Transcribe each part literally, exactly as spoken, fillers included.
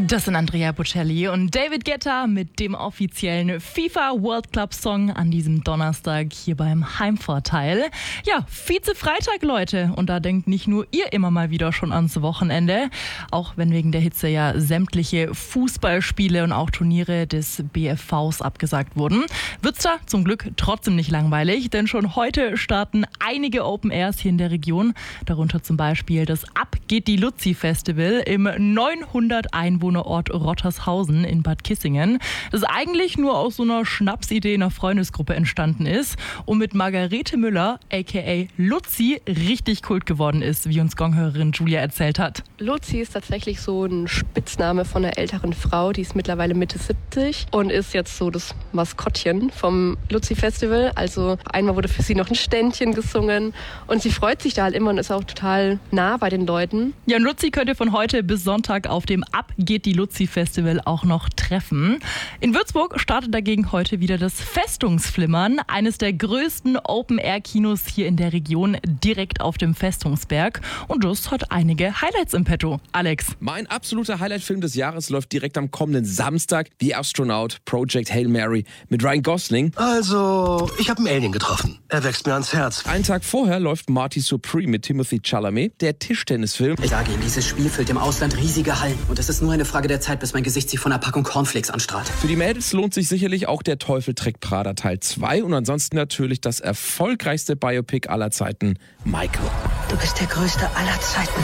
Das sind Andrea Bocelli und David Guetta mit dem offiziellen FIFA World Club Song an diesem Donnerstag hier beim Heimvorteil. Ja, Vize-Freitag, Leute. Und da denkt nicht nur ihr immer mal wieder schon ans Wochenende. Auch wenn wegen der Hitze ja sämtliche Fußballspiele und auch Turniere des B F Vs abgesagt wurden, wird's da zum Glück trotzdem nicht langweilig. Denn schon heute starten einige Open Airs hier in der Region. Darunter zum Beispiel das Ab geht die Luzi Festival im neunhundert Einwohnerort Rottershausen in Bad Kissingen, das eigentlich nur aus so einer Schnapsidee einer Freundesgruppe entstanden ist und mit Margarete Müller, aka Luzi, richtig Kult geworden ist, wie uns Gonghörerin Julia erzählt hat. Luzi ist tatsächlich so ein Spitzname von einer älteren Frau, die ist mittlerweile Mitte siebzig und ist jetzt so das Maskottchen vom Luzi Festival. Also einmal wurde für sie noch ein Ständchen gesungen und sie freut sich da halt immer und ist auch total nah bei den Leuten. Ja, und Luzi könnt ihr von heute bis Sonntag auf dem Ab geht die Luzi Festival auch noch treffen. In Würzburg startet dagegen heute wieder das Festungsflimmern, eines der größten Open-Air-Kinos hier in der Region, direkt auf dem Festungsberg. Und das hat einige Highlights im Petto. Alex? Mein absoluter Highlight-Film des Jahres läuft direkt am kommenden Samstag. The Astronaut, Project Hail Mary mit Ryan Gosling. Also, ich habe einen Alien getroffen. Er wächst mir ans Herz. Einen Tag vorher läuft Marty Supreme mit Timothée Chalamet, der Tischtennisfilm. Ich sage Ihnen, dieses Spiel füllt im Ausland riesige Hallen. Und es ist nur eine Frage der Zeit, bis mein Gesicht sie von einer Packung Cornflakes anstrahlt. Für die Mädels lohnt sich sicherlich auch Der Teufel trägt Prada Teil zwei und ansonsten natürlich das erfolgreichste Biopic aller Zeiten, Michael. Du bist der Größte aller Zeiten.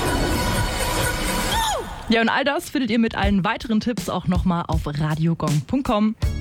Ja, und all das findet ihr mit allen weiteren Tipps auch nochmal auf radiogong punkt com.